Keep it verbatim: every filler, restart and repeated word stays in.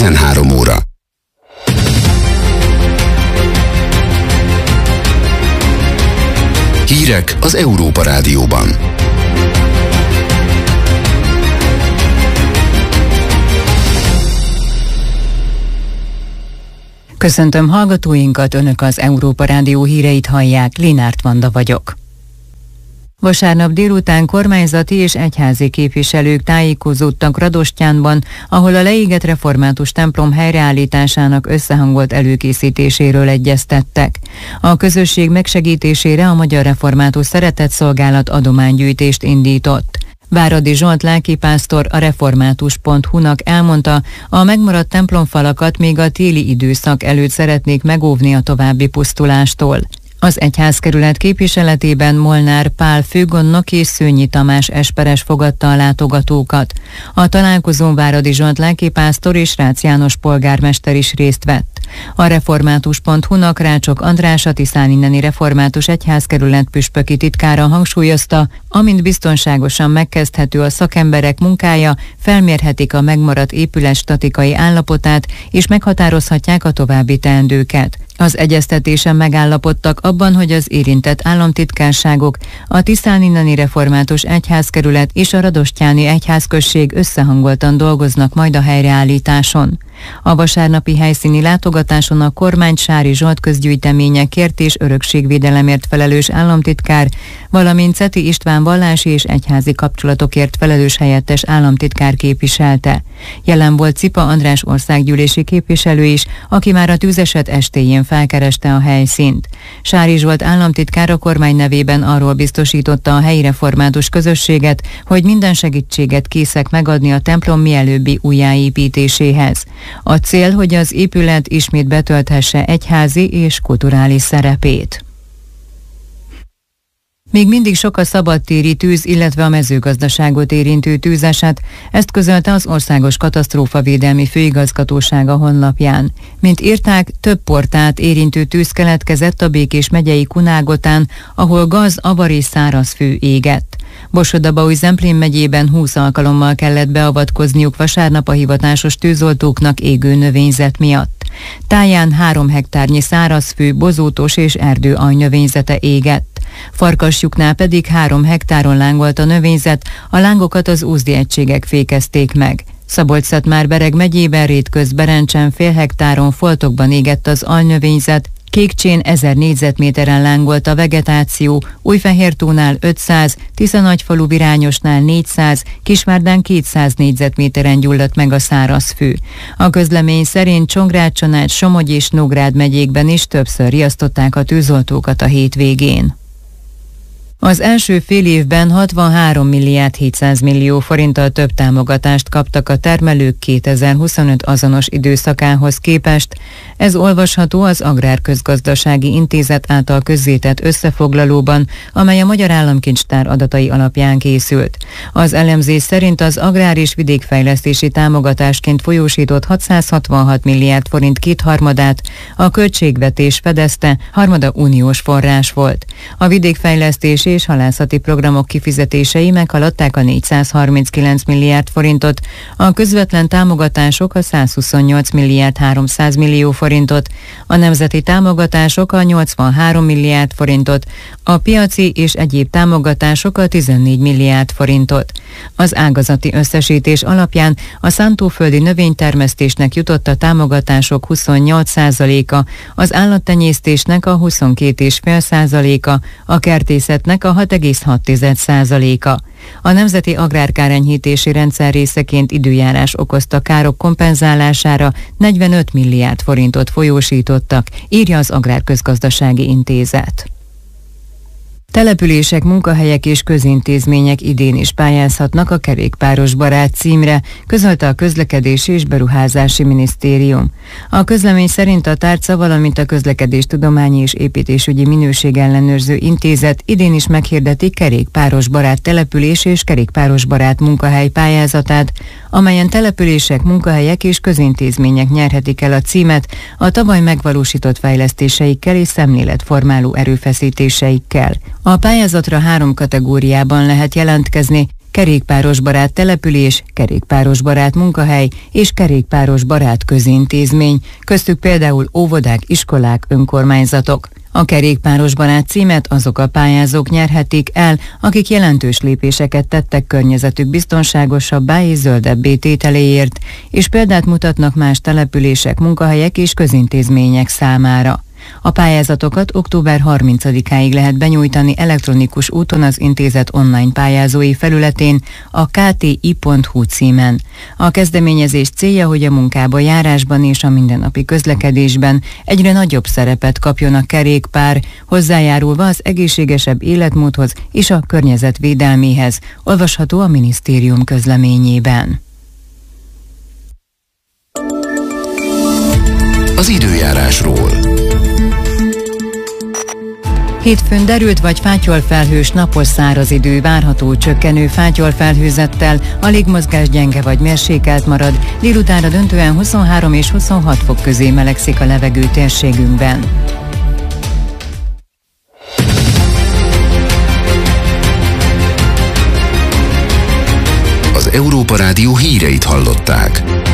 tizenhárom óra. Hírek az Európa Rádióban. Köszöntöm hallgatóinkat, Önök az Európa Rádió híreit hallják, Linárt Vanda vagyok. Vasárnap délután kormányzati és egyházi képviselők tájékozódtak Radostyánban, ahol a leégett református templom helyreállításának összehangolt előkészítéséről egyeztettek. A közösség megsegítésére a Magyar Református Szeretetszolgálat adománygyűjtést indított. Váradi Zsolt lelkipásztor a református pont hu-nak elmondta, a megmaradt templomfalakat még a téli időszak előtt szeretnék megóvni a további pusztulástól. Az egyházkerület képviseletében Molnár Pál főgondnok és Szőnyi Tamás esperes fogadta a látogatókat. A találkozón Váradi Zsolt lelkipásztor és Rácz János polgármester is részt vett. A református pont hu-nak Rácsok András, a Tiszáninneni Református Egyházkerület püspöki titkára hangsúlyozta, amint biztonságosan megkezdhető a szakemberek munkája, felmérhetik a megmaradt épület statikai állapotát és meghatározhatják a további teendőket. Az egyeztetésen megállapodtak abban, hogy az érintett államtitkárságok, a Tiszáninneni Református Egyházkerület és a Radostyáni Egyházközség összehangoltan dolgoznak majd a helyreállításon. A vasárnapi helyszíni látogatáson a kormány Sári Zsolt közgyűjteményekért és örökségvédelemért felelős államtitkár, valamint Ceti István vallási és egyházi kapcsolatokért felelős helyettes államtitkár képviselte. Jelen volt Cipa András országgyűlési képviselő is, aki már a tűzeset estéjén felkereste a helyszínt. Sári Zsolt államtitkár a kormány nevében arról biztosította a helyi református közösséget, hogy minden segítséget készek megadni a templom mielőbbi újjáépítéséhez. A cél, hogy az épület ismét betölthesse egyházi és kulturális szerepét. Még mindig sok a szabadtéri tűz, illetve a mezőgazdaságot érintő tűzeset, ezt közölte az Országos Katasztrófavédelmi Főigazgatóság a honlapján. Mint írták, több portát érintő tűz keletkezett a Békés megyei Kunágotán, ahol gaz, avar és szárazfő égett. Borsod-Abaúj-Zemplén megyében húsz alkalommal kellett beavatkozniuk vasárnap a hivatásos tűzoltóknak égő növényzet miatt. Táján három hektárnyi szárazfő, bozótos és erdő alnövényzete égett. Farkaslyuknál pedig három hektáron lángolt a növényzet, a lángokat az úzdi egységek fékezték meg. Szabolcs-Szatmár-Bereg megyében Rétköz-Berencsen fél hektáron foltokban égett az alnövényzet, Kékcsén ezer négyzetméteren lángolt a vegetáció, Újfehértónál ötszáz, Tisza-Nagyfalu Virányosnál négyszáz, Kisvárdán kétszáz négyzetméteren gyulladt meg a szárazfő. A közlemény szerint Csongrád-Csanád, Somogy és Nógrád megyékben is többször riasztották a tűzoltókat a hétvégén. Az első fél évben hatvanhárom milliárd hétszáz millió forinttal több támogatást kaptak a termelők kétezer-huszonöt azonos időszakához képest. Ez olvasható az Agrárközgazdasági Intézet által közzétett összefoglalóban, amely a Magyar Államkincstár adatai alapján készült. Az elemzés szerint az agrár- és vidékfejlesztési támogatásként folyósított hatszázhatvanhat milliárd forint kétharmadát a költségvetés fedezte, harmada uniós forrás volt. A vidékfejlesztési és halászati programok kifizetései meghaladták a négyszázharminckilenc milliárd forintot, a közvetlen támogatások a százhuszonnyolc milliárd háromszáz millió forintot, a nemzeti támogatások a nyolcvanhárom milliárd forintot, a piaci és egyéb támogatások a tizennégy milliárd forintot. Az ágazati összesítés alapján a szántóföldi növénytermesztésnek jutott a támogatások huszonnyolc százaléka, az állattenyésztésnek a huszonkét egész öt százaléka, a kertészetnek a hat egész hat százaléka. A Nemzeti Agrárkárenyhítési Rendszer részeként időjárás okozta károk kompenzálására negyvenöt milliárd forintot folyósítottak, írja az Agrárközgazdasági Intézet. Települések, munkahelyek és közintézmények idén is pályázhatnak a Kerékpáros Barát címre, közölte a Közlekedési és Beruházási Minisztérium. A közlemény szerint a tárca, valamint a Közlekedéstudományi és Építésügyi Minőségellenőrző Intézet idén is meghirdeti Kerékpáros Barát település és Kerékpáros Barát munkahely pályázatát, amelyen települések, munkahelyek és közintézmények nyerhetik el a címet a tavaly megvalósított fejlesztéseikkel és szemléletformáló erőfeszítéseikkel. A pályázatra három kategóriában lehet jelentkezni: kerékpárosbarát település, kerékpárosbarát munkahely és kerékpárosbarát közintézmény, köztük például óvodák, iskolák, önkormányzatok. A kerékpárosbarát címet azok a pályázók nyerhetik el, akik jelentős lépéseket tettek környezetük biztonságosabbá és zöldebbé tételéért, és példát mutatnak más települések, munkahelyek és közintézmények számára. A pályázatokat október harmincadikáig lehet benyújtani elektronikus úton az intézet online pályázói felületén, a k t i pont h u címen. A kezdeményezés célja, hogy a munkába járásban és a mindennapi közlekedésben egyre nagyobb szerepet kapjon a kerékpár, hozzájárulva az egészségesebb életmódhoz és a környezet védelméhez, olvasható a minisztérium közleményében. Az időjárásról. Hétfőn derült vagy fátyolfelhős napos száraz idő várható, csökkenő fátyolfelhőzettel, a légmozgás gyenge vagy mérsékelt marad, délutánra döntően huszonhárom és huszonhat fok közé melegszik a levegő térségünkben. Az Európa Rádió híreit hallották.